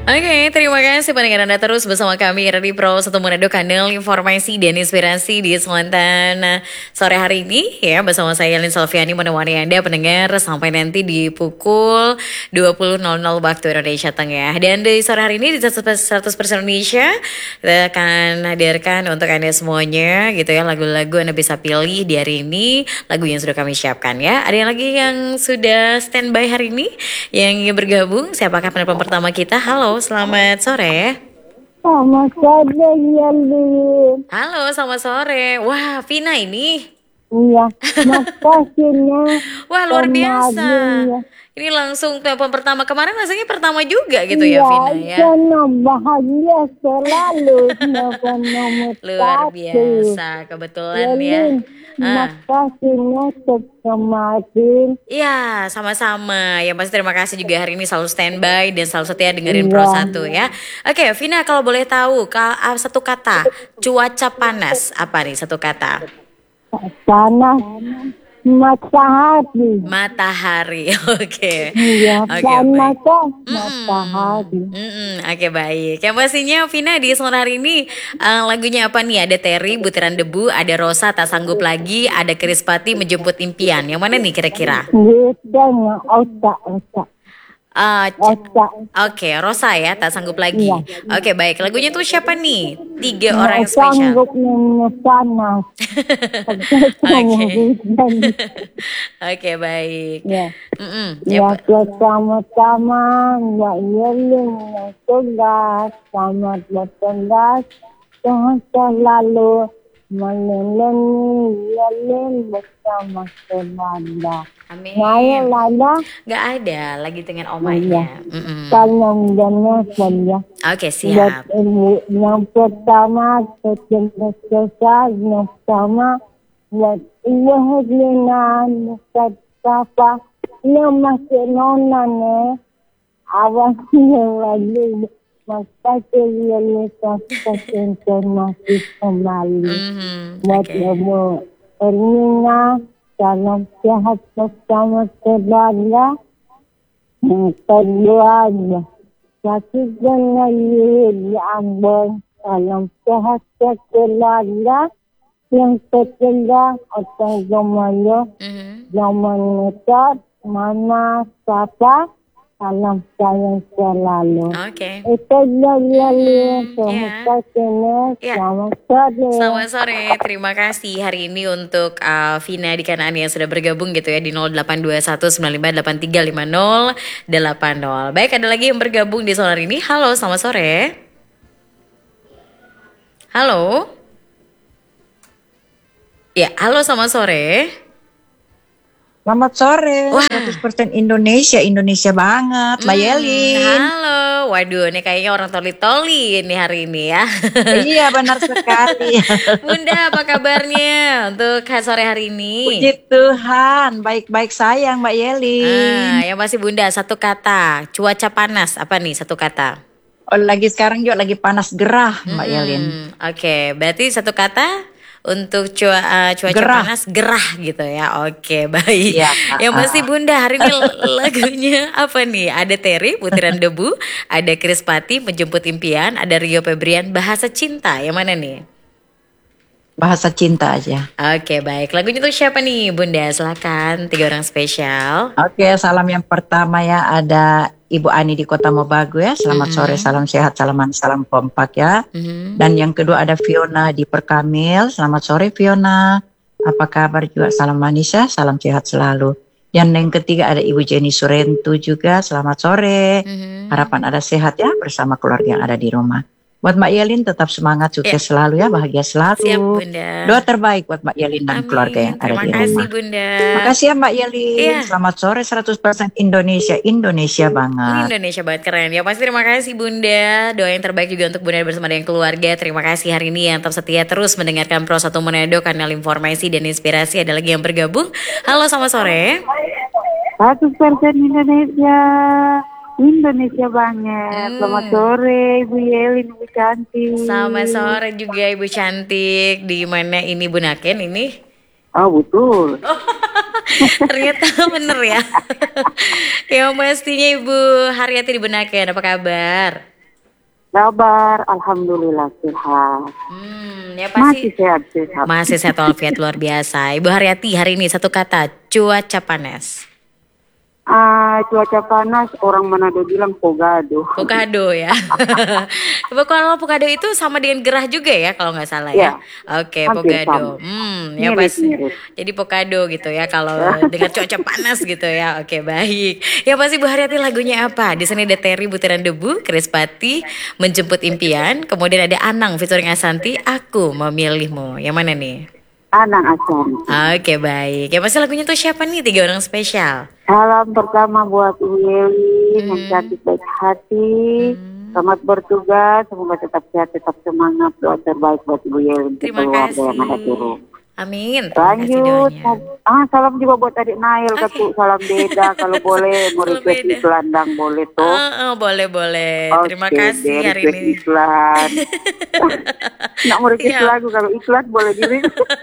Oke, terima kasih pendengar Anda terus bersama kami di Pro 1 Manado, kanal informasi dan inspirasi di Selatan sore hari ini ya, bersama saya Lin Selviani menemani Anda pendengar sampai nanti di pukul 20.00 waktu Indonesia Tengah. Dan di sore hari ini di 100% Indonesia kita akan hadirkan untuk Anda semuanya gitu ya, lagu-lagu Anda bisa pilih di hari ini, lagu yang sudah kami siapkan ya. Ada yang lagi yang sudah standby hari ini yang ingin bergabung? Siapakah penelpon pertama kita? Halo, selamat sore. Selamat sore, Yali. Halo, selamat sore. Wah, Vina ini. Iya, makasihnya. Wah, luar biasa. Kemarin, Ini langsung telepon pertama. Kemarin rasanya pertama juga gitu ya, Vina ya. Iya, bahagia selalu. Nomor Luar satu. biasa, kebetulan ya. Makasihnya kemarin. Iya, sama-sama. Ya pasti terima kasih juga hari ini selalu standby dan selalu setia dengerin Pro 1 ya. Oke, Vina, kalau boleh tahu satu kata, cuaca panas apa nih satu kata? Panas, matahari. Matahari. Oke. Iya, Oke, panas baik. kan matahari. Oke, baik. Yang pastinya Vina di sore hari ini lagunya apa nih? Ada Terry, Butiran Debu, ada Rosa, Tak Sanggup Lagi, ada Krispati, Menjemput Impian. Yang mana nih kira-kira? Gitu, otak. Oke, Rosa ya, Tak Sanggup Lagi. Iya. Oke, baik. Lagunya tuh siapa nih? 3 orang yang spesial. Sanggup panas. Oke, baik. Ya. Ya, Ya, bersama-sama Mbak Yelin yang tugas, selamat bertugas, Tuhan selalu melindungi Yelin bersama keluarga. amin. Saya Lada, Gak ada, lagi dengan omanya. tolong dengarkan ya. Oke, Buat siap. ibu yang pertama, terima kasih yang pertama, buat ibu Herlina, Ustaz Safa, yang masih nonan awas yang lagi, makasih yang informasi kembali. Buat Oke. ibu Herlina, salam sehat bersama keluarga. Yang kedua, sakit dengan di Ambon, salam sehat keluarga. Yang ketiga, Otong Gomayo, zaman ngecat, Mama Sapa, salam sayang selalu. Oke. Itu dari Ya. Ya. selamat sore. Selamat sore, terima kasih hari ini untuk Vina di kanan yang sudah bergabung gitu ya di 082195835080. Baik, ada lagi yang bergabung di sore ini. Halo, selamat sore. Halo. Ya, halo, selamat sore. Selamat sore, Wah. 100% Indonesia banget, Mbak Yelin. Halo, waduh, ini kayaknya orang toli-toli ini hari ini ya. Iya, benar sekali. Bunda, apa kabarnya untuk sore hari ini? Puji Tuhan, baik-baik sayang Mbak Yelin. Yang masih Bunda, satu kata, cuaca panas, apa nih satu kata? Oh, lagi sekarang juga lagi panas gerah, Mbak Yelin. Oke, berarti satu kata untuk cuaca Gerah. panas, gerah gitu ya. Oke, baik. Iya. Yang masih Bunda, hari ini lagunya apa nih? Ada Terry, Butiran Debu, ada Krispati, Menjemput Impian, ada Rio Febrian, Bahasa Cinta. Yang mana nih? Bahasa cinta aja. Oke, baik. Lagunya tuh siapa nih, Bunda? Silakan, 3 orang spesial. Oke, salam yang pertama ya ada Ibu Ani di Kota Mobagu ya. Selamat sore, salam sehat, salam kompak ya. Dan yang kedua ada Fiona di Perkamil. Selamat sore Fiona. Apa kabar juga? Salam manis ya, salam sehat selalu. Yang ketiga ada Ibu Jenny Surentu juga. Selamat sore. Harapan ada sehat ya bersama keluarga yang ada di rumah. Buat Mbak Yelin tetap semangat, sukses selalu ya, bahagia selalu. Siap, Bunda. Doa terbaik buat Mbak Yelin dan keluarga yang ada di Terima kasih, rumah. Bunda. Makasih ya Mbak Yelin. Iya. Selamat sore 100% Indonesia banget. Indonesia banget, keren. Ya pasti terima kasih Bunda. Doa yang terbaik juga untuk Bunda bersama dengan keluarga. Terima kasih hari ini yang tetap setia terus mendengarkan Pro 1 Manado, kanal informasi dan inspirasi. Ada lagi yang bergabung. Halo, selamat sore. 100% Indonesia banget. Selamat sore Ibu Yelin, Ibu cantik. Selamat sore juga Ibu cantik. Di mana ini Bu Naken ini? Oh betul. Ternyata bener ya. Yang pastinya Ibu Haryati di Benaken, apa kabar? Kabar, alhamdulillah sehat. Ya Masih pasti sehat-sehat. masih sehat walafiat luar biasa. Ibu Haryati hari ini satu kata, cuaca panas. Cuaca panas, orang Manado bilang pogado. Pokado ya. Kalau Pokado itu sama dengan gerah juga ya kalau nggak salah ya. Ya, Oke, hampir Pokado. Ya pasti. Mirip-mirip. Jadi Pokado gitu ya kalau dengan cuaca panas gitu ya. Oke, baik. Ya pasti Bu Haryati lagunya apa? Di sini ada Terry Butiran Debu, Krispati, Menjemput Impian, kemudian ada Anang featuring Asanti, Aku Memilihmu. Yang mana nih? Anang Asan. Oke, baik. Ya pasti lagunya tuh siapa nih? 3 orang spesial. Salam pertama buat Ibu Yeli, yang cantik baik hati. Selamat bertugas, semoga tetap sehat, tetap semangat. Doa terbaik buat Ibu Yeli untuk Terima keluarga yang ada kasih. di rumah. Amin. Terima kasih Lanjut, doanya. salam juga buat adik Nail, Katu, salam beda kalau boleh, mau Salam request beda. iklan dang boleh tuh. Boleh. Terima Oke, kasih deh, hari request ini. iklan. Nggak mau request Siap. lagu, kalau iklan boleh diri.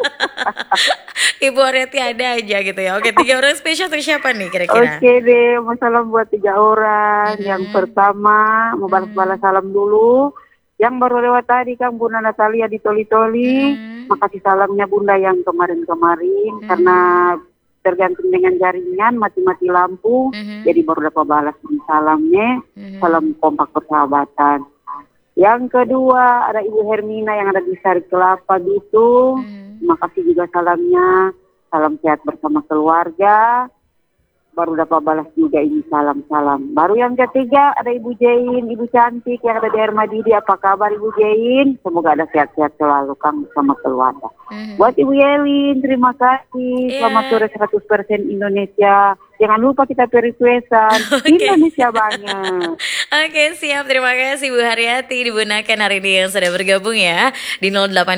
Ibu Haryati ada aja gitu ya. Oke, 3 orang spesial tuh siapa nih kira-kira? Oke deh, mau salam buat 3 orang. Yang pertama, mau balas-balas salam dulu. Yang baru lewat tadi Kang Bunda Natalia di Toli-Toli. Makasih salamnya Bunda yang kemarin-kemarin. Karena tergantung dengan jaringan, mati-mati lampu. Jadi baru dapat balas salamnya. Salam kompak persahabatan. Yang kedua, ada Ibu Hermina yang ada di Sari Kelapa gitu. Makasih juga salamnya. Salam sehat bersama keluarga. Baru dapat balas juga ini salam-salam. Baru yang ketiga ada Ibu Jain, Ibu cantik yang ada di Hermadidi. Apa kabar Ibu Jain? Semoga ada sehat-sehat selalu Kang bersama keluarga. Buat Ibu Yelin, terima kasih. Selamat sore 100% Indonesia. Jangan lupa kita requestan. Indonesia banyak. Oke, siap. Terima kasih Bu Haryati. Digunakan hari ini yang sudah bergabung ya di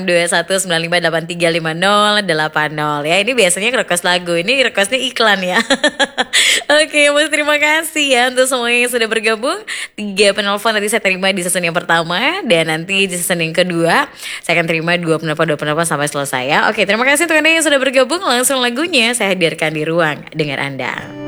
082195835080. Ya, ini biasanya request lagu. Ini requestnya iklan ya. Oke, Mas, terima kasih ya untuk semuanya yang sudah bergabung. 3 penelpon tadi saya terima di season yang pertama, dan nanti di season yang kedua saya akan terima 2 penelpon sampai selesai ya. Oke, terima kasih untuk Anda yang sudah bergabung. Langsung lagunya saya hadirkan di ruang dengar Anda.